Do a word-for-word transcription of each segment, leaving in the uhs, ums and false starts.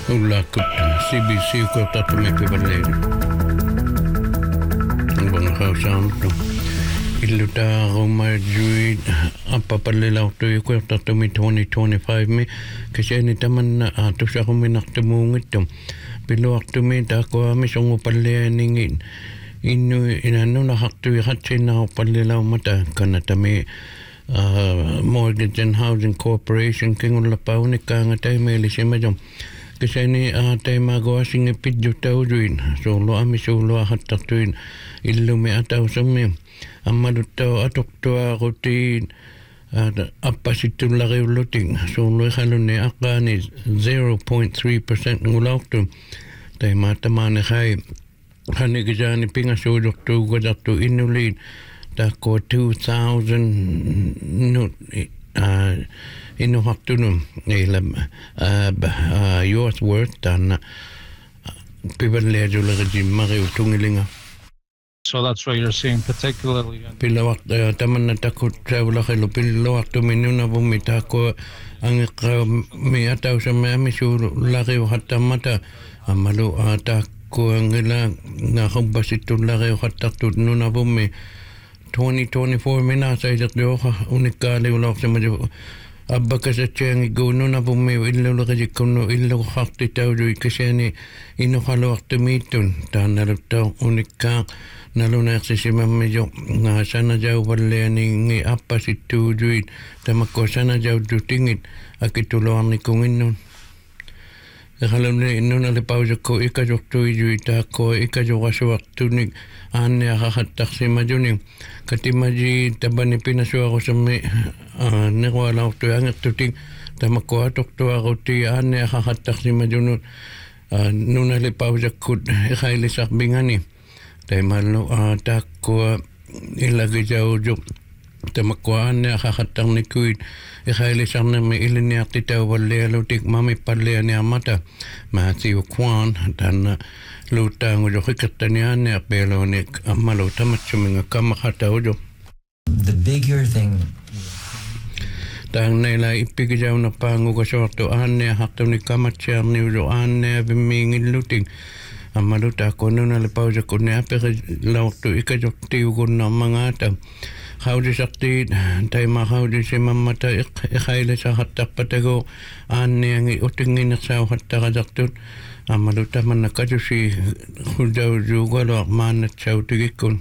Ullakut C B C ko tatumi pivalleeri. Bang hausaantu. Illuta rumajuid appapallilautu ko tatumi twenty twenty-five me keseni tamanna atusaruminartumungittum. Piluartumi taako amisongu palleaningin. Innu inannuna hartui hatsinnaarpallilaumata kanatami Uh, Mortgage and Housing Corporation kingulla paunikkaanga taimeelisimajom keseni uh, taimagoasinge pidju tauduin suulu ami suulu hattartuin illumi atausammi ammaluttao atoktua rutiin uh, appasittullariullutin suulu halunni aqaani zero point three percent ngulauktu taimaatamaane khai hanigisaani pingasuudortuugatartu innuliin Tako two thousand no uh inu hattunum ila uh yours worth tan piverlejulerji mari utungilinga. So that's what you're seeing particularly. Pilawak tamanna takut trawlakhilu pilawak tuminuna bumita ko ang mi ataw sa mi suru laki hatamata amalu ata ko angila na khabasitu laki hatatut nuna bumi twenty twenty-four mina sa idak doha unikali ulak sa madyo abba kasi tiyang iguno na bumi ilo laki kuno ilo hakti tawdo kasi ni ino halawak tumitun ta narutaw unikak nalunak si si mamedyo na sana jaw wala ni apa si tuduit tamako sana jaw dutingit akitulong ni kungin nun Kalam ni ino na lipawsa ko ikajok tuidu ko ikajok aswak tunig ane akahatak si majuning katimaji tabani pinaswa ko sa may uh, nikwala ko tuyo angit tuting tamako atok to ako ti ane akahatak si majunun uh, nuna lipawsa ko ikaili sakbingani tayo malo uh, tako uh, ilagay sa ujok tamako ane akahatak ni kuit Ikaili sana may iliniak titaw wale lutik mami palea ni amata Matthew Kwan dan lutang ujo kikatanian ni apelo ni amalo tamat suminga kamakata ujo. The bigger thing Tang nila ipigijaw na pangu kasorto ane hakto ni kamatsyar ni ujo ane bimingin luting amalo ta ko nuna lipawsa ko ni apika lauto ikajok tiugon na mga ata Hawdi sakti tayo hawdi si mamata ikaila sa hatak patago ani ang utingin sa hatak adaktut amaluta man nakadyo si hudaw jugalo manat sa utigikon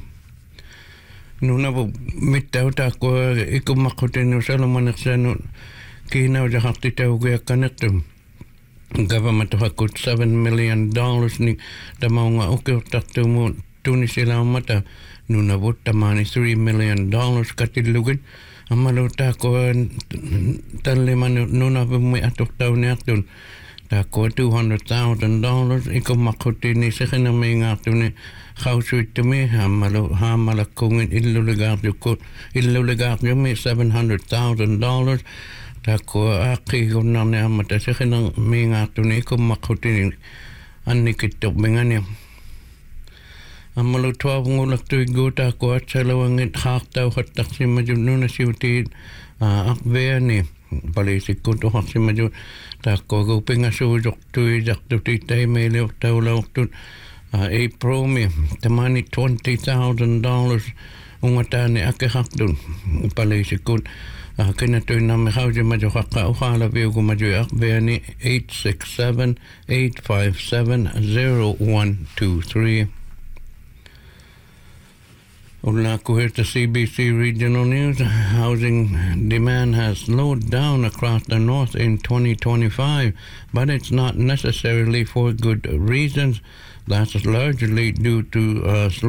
nuna po mitaw tako ikumakutin no salaman sa no kinaw sa hakti tayo kaya kanatum government hakut seven million dollars ni tamaw nga ukiw takto mo tuni sila mata Nuna butta mani three million dollars katilugan amaluta ko tanliman nuna bumi atok taw ni aktun tako two hundred thousand dollars iko makuti ni sekena may ngaktun ni khawsuit tumi amalu hamalakungin illuligar ko illuligar mi seven hundred thousand dollars tako aki ko na ni amata sekena may ngaktun iko makuti ni annikitok bengani Amalu twelve ngulak tu gota ko at salawangit haktaw hatak si majun na siutin akbea ni palisik ko to hak si majun tako ko pingasudok tu jak tu titay may liok taw lawak tu April mi tamani twenty thousand dollars ungatani akihak dun palisik ko kina tu nami hawji majo haka uhala biyo ko majo akbea ni eight six seven eight five seven zero one two three Ulaku here to C B C Regional News. Housing demand has slowed down across the north in twenty twenty-five, but it's not necessarily for good reasons. That's largely due to uh, slow